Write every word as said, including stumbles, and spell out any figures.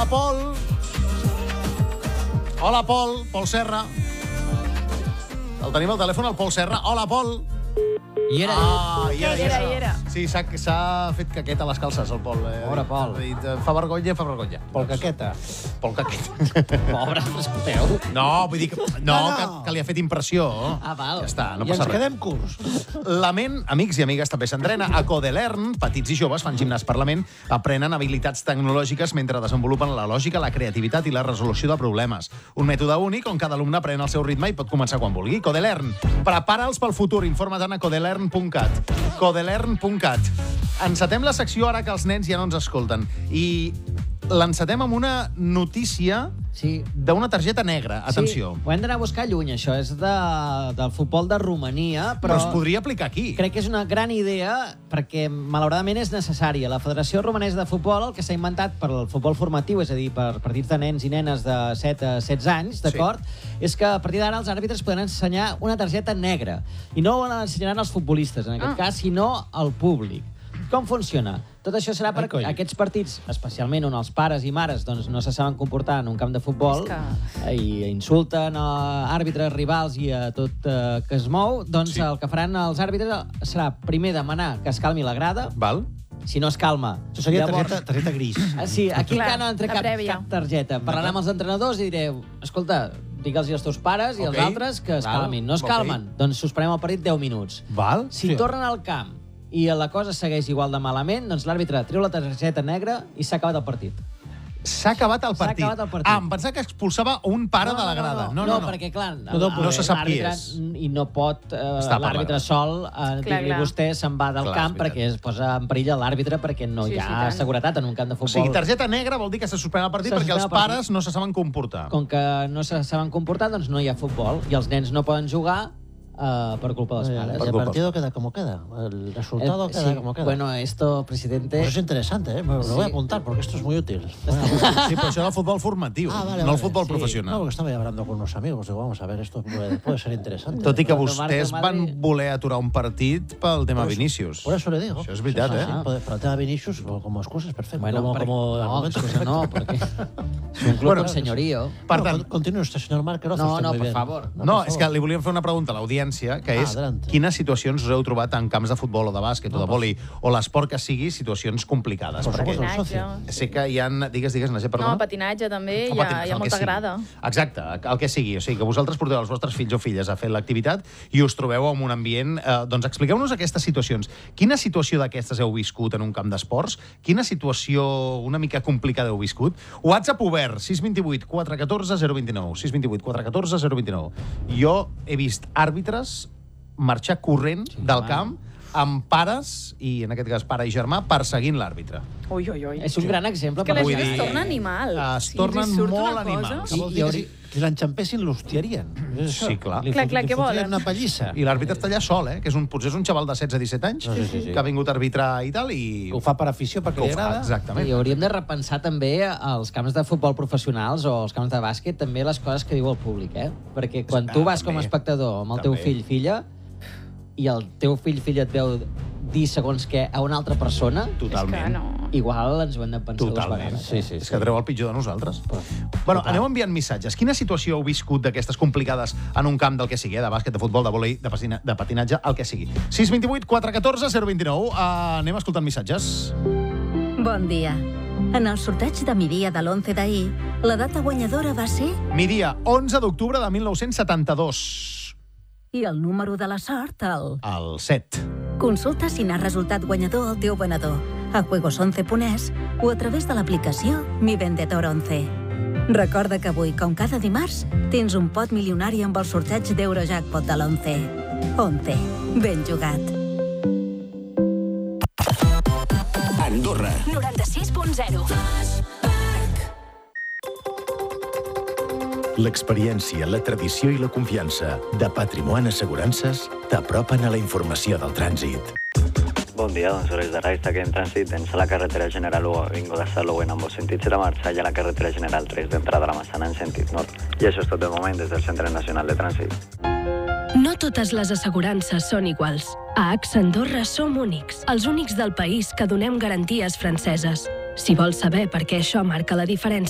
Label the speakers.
Speaker 1: Hola, Pol. Hola, Pol. Pol Serra. El tenim al telèfon, el Pol Serra. Hola, Pol.
Speaker 2: I era...
Speaker 1: Ah, i era,
Speaker 3: I era, i era.
Speaker 1: Sí, s'ha fet caqueta a les calces, el Pol.
Speaker 2: Pobre Pol.
Speaker 1: Fa vergonya, fa vergonya.
Speaker 2: Pol caqueta.
Speaker 1: Pol caqueta.
Speaker 2: Pobre, escolteu.
Speaker 1: No, vull dir que, no,
Speaker 2: No, no.
Speaker 1: que, que li ha fet impressió.
Speaker 2: Ah, val.
Speaker 1: Ja està, no
Speaker 2: I
Speaker 1: passa
Speaker 2: ens
Speaker 1: res.
Speaker 2: quedem curts.
Speaker 1: La ment, amics i amigues, també s'entrena. A Codelern, petits i joves fan gimnàs per la ment, aprenen habilitats tecnològiques mentre desenvolupen la lògica, la creativitat i la resolució de problemes. Un mètode únic on cada alumne aprèn al seu ritme i pot començar quan vulgui. Codelern, prepara'ls pel futur. Informa't a codelern punt cat. codelern punt cat. Encetem la secció ara que els nens ja no ens escolten. I l'encetem amb una notícia
Speaker 2: Sí.
Speaker 1: d'una targeta negra. Atenció.
Speaker 2: Sí, ho hem d'anar a buscar lluny, això. És de, del futbol de Romania,
Speaker 1: Però
Speaker 2: però...
Speaker 1: es podria aplicar aquí.
Speaker 2: Crec que és una gran idea perquè, malauradament, és necessària. La Federació Romanesa de Futbol, el que s'ha inventat per al futbol formatiu, és a dir, per partits de nens i nenes de set a setze anys, d'acord? Sí. És que a partir d'ara els àrbitres poden ensenyar una targeta negra. I no l'ensenyaran els futbolistes, en aquest ah. cas, sinó al públic. Com funciona? Tot això serà per
Speaker 1: Ai,
Speaker 2: aquests partits, especialment on els pares i mares doncs, no se saben comportar en un camp de futbol
Speaker 3: que...
Speaker 2: i insulten a àrbitres, rivals i a tot eh, que es mou, doncs
Speaker 1: Sí.
Speaker 2: el que faran els àrbitres serà primer demanar que es calmi la grada.
Speaker 1: Val?
Speaker 2: Si no es calma...
Speaker 4: Això seria
Speaker 2: llavors-
Speaker 4: targeta, targeta gris.
Speaker 2: Ah, sí, aquí
Speaker 3: Clar,
Speaker 2: encara no entra
Speaker 3: la
Speaker 2: cap,
Speaker 3: prèvia.
Speaker 2: cap targeta. Parlarà amb els entrenadors i direu, escolta, digue'ls als teus pares i
Speaker 1: Ok.
Speaker 2: als altres que es
Speaker 1: Val.
Speaker 2: calmin. No es
Speaker 1: Ok.
Speaker 2: calmen, doncs suspenem el partit deu minuts.
Speaker 1: Val?
Speaker 2: Si
Speaker 1: Sí.
Speaker 2: tornen al camp i la cosa segueix igual de malament, doncs l'àrbitre treu la targeta negra i s'ha acabat el partit.
Speaker 1: S'ha acabat el
Speaker 2: S'ha
Speaker 1: partit.
Speaker 2: acabat el partit.
Speaker 1: Ah, em pensava que expulsava un pare de la grada.
Speaker 2: No, no, no, perquè, clar,
Speaker 1: No, no, no se sap qui
Speaker 2: l'àrbitre
Speaker 1: és.
Speaker 2: i no pot eh,
Speaker 1: Està per la
Speaker 2: l'àrbitre
Speaker 1: grada.
Speaker 2: sol eh,
Speaker 3: Clar,
Speaker 2: dir-li
Speaker 3: clar.
Speaker 2: vostè se'n va del
Speaker 1: Clar,
Speaker 2: camp
Speaker 1: és veritat.
Speaker 2: perquè es posa en perill l'àrbitre perquè no
Speaker 3: Sí,
Speaker 2: hi
Speaker 3: sí,
Speaker 2: ha
Speaker 3: tant.
Speaker 2: seguretat en un camp de
Speaker 1: O
Speaker 2: futbol.
Speaker 1: sigui, targeta negra vol dir que se suspèn el partit
Speaker 2: Se
Speaker 1: perquè els
Speaker 2: suspèn el partit.
Speaker 1: pares no se saben comportar.
Speaker 2: Com que no se saben comportar, doncs no hi ha futbol i els nens no poden jugar eh, per culpa dels pares.
Speaker 4: El partido queda como queda. El resultado
Speaker 2: Eh,
Speaker 4: queda
Speaker 2: sí,
Speaker 4: como queda.
Speaker 2: Bueno, esto, presidente...
Speaker 4: Pues es interesante, ¿eh? Me lo
Speaker 2: Sí.
Speaker 4: voy a apuntar porque esto es muy útil.
Speaker 1: Sí, però això era el futbol formatiu,
Speaker 4: Ah, vale,
Speaker 1: no
Speaker 4: vale.
Speaker 1: el futbol
Speaker 4: Sí.
Speaker 1: professional.
Speaker 4: No, porque estaba hablando con unos amigos. Digo, vamos a ver, esto puede, puede ser interesante.
Speaker 1: Tot i que
Speaker 2: Cuando marca el
Speaker 1: vostès van
Speaker 2: Madrid-
Speaker 1: voler aturar un partit pel tema
Speaker 4: Por eso-
Speaker 1: Vinícius.
Speaker 4: Por eso le digo.
Speaker 1: Això és veritat,
Speaker 4: Sí, sí,
Speaker 1: eh?
Speaker 4: sí. Para el tema de Vinicius, como excusa es perfecto.
Speaker 2: Bueno,
Speaker 4: como,
Speaker 2: perquè-
Speaker 4: como
Speaker 2: no,
Speaker 4: argumento es
Speaker 2: excusa
Speaker 4: perfecto.
Speaker 2: no, perquè és un club
Speaker 1: Bueno,
Speaker 2: con senyorío.
Speaker 1: Per
Speaker 4: No,
Speaker 1: tant,
Speaker 4: con- continúe usted, señor Marc, que lo hace
Speaker 2: No,
Speaker 4: usted
Speaker 2: no,
Speaker 4: muy
Speaker 2: por
Speaker 4: bien.
Speaker 2: favor.
Speaker 1: no,
Speaker 4: por
Speaker 1: és que
Speaker 4: favor.
Speaker 1: li volíem fer una pregunta a l'audiència, que
Speaker 4: Ah,
Speaker 1: és
Speaker 4: adelante.
Speaker 1: quines situacions us heu trobat en camps de futbol o de bàsquet o de vòlei o l'esport que sigui, situacions complicades.
Speaker 4: Por
Speaker 1: Perquè
Speaker 4: supuesto.
Speaker 3: Patinatge.
Speaker 1: sé que hi ha... Digues, digues, Nager, perdona.
Speaker 3: No, patinatge també,
Speaker 1: O
Speaker 3: hi ha,
Speaker 1: patinatge,
Speaker 3: hi ha
Speaker 1: el que
Speaker 3: molta
Speaker 1: sigui.
Speaker 3: grada.
Speaker 1: Exacte, el que sigui. O sigui, que vosaltres porteu els vostres fills o filles a fer l'activitat i us trobeu en un ambient... Eh, doncs expliqueu-nos aquestes situacions. Quina situació d'aquestes heu viscut en un camp d'esports? Quina situació una mica complicada heu viscut? WhatsApp obert, sis dos vuit quatre un quatre zero dos nou. sis dos vuit quatre un quatre zero dos nou. Jo he vist àrbitres marxar corrent
Speaker 2: Sí,
Speaker 1: del
Speaker 2: home.
Speaker 1: camp amb pares, i en aquest cas pare i germà, perseguint l'àrbitre.
Speaker 3: Ui, ui, ui.
Speaker 2: És un gran exemple.
Speaker 3: És que la
Speaker 1: Vull
Speaker 3: gent
Speaker 1: dir,
Speaker 3: es torna animal.
Speaker 1: es
Speaker 3: Si
Speaker 1: tornen
Speaker 3: els hi surt
Speaker 1: molt
Speaker 3: una cosa-
Speaker 1: animals.
Speaker 4: Que vol
Speaker 2: I-
Speaker 4: dir
Speaker 2: i
Speaker 4: que si, si l'enxampessin, l'hostiarien. És això.
Speaker 1: Sí, clar.
Speaker 4: Li
Speaker 3: Clar,
Speaker 4: fot-
Speaker 3: clar,
Speaker 4: li
Speaker 3: què
Speaker 4: fotrien
Speaker 3: volen?
Speaker 4: una pallissa.
Speaker 1: I l'àrbitre està allà sol, eh? Que és un, potser és un xaval de setze disset anys
Speaker 4: Sí, sí, sí.
Speaker 1: que ha vingut a arbitrar i tal, i...
Speaker 4: Ho fa per afició, perquè
Speaker 1: que
Speaker 4: li
Speaker 1: ho fa,
Speaker 4: agrada.
Speaker 1: exactament.
Speaker 2: I hauríem de repensar també als camps de futbol professionals o als camps de bàsquet també les coses que diu el públic, eh? Perquè quan tu vas com a
Speaker 1: També.
Speaker 2: espectador amb el teu
Speaker 1: També.
Speaker 2: fill, filla, i el teu fill, filla et veu dir segons què a una altra persona,
Speaker 1: Totalment.
Speaker 3: És que no.
Speaker 2: igual ens ho hem de pensar dues
Speaker 1: Totalment.
Speaker 2: vegades.
Speaker 4: Sí, sí,
Speaker 1: És
Speaker 4: sí.
Speaker 1: que treu el pitjor de nosaltres. Bueno, aneu enviant missatges. Quina situació heu viscut d'aquestes complicades en un camp del que sigui, eh? De bàsquet, de futbol, de vòlei, de, patina, de patinatge, el que sigui. sis dos vuit quatre un quatre zero dos nou. Uh, anem escoltant missatges.
Speaker 5: Bon dia. En el sorteig de Miria de l'onze d'ahir, la data guanyadora va ser...
Speaker 1: Miria, onze d'octubre de mil nou-cents setanta-dos.
Speaker 5: I el número de la sort, el...
Speaker 1: El set.
Speaker 5: Consulta si n'ha resultat guanyador el teu venedor a juegos once punt es o a través de l'aplicació Mi Vendedor onze. Recorda que avui, com cada dimarts, tens un pot milionari amb el sorteig d'Eurojackpot de l'onze. onze. Ben jugat.
Speaker 6: Andorra.
Speaker 5: noranta-sis punt zero.
Speaker 6: L'experiència, la tradició i la confiança de Patrimoni Assegurances t'apropen a la informació del trànsit.
Speaker 7: Bon dia, doncs hores d'ara està aquí en trànsit dins a la carretera General u, vingo de Salou en ambos sentits de marxa i a la carretera General tres d'entrada a la Massana en sentit nord. I això és tot de moment des del Centre Nacional de Trànsit.
Speaker 8: No totes les assegurances són iguals. A AXA Andorra som únics, els únics del país que donem garanties franceses. Si vols saber per què això marca la diferència,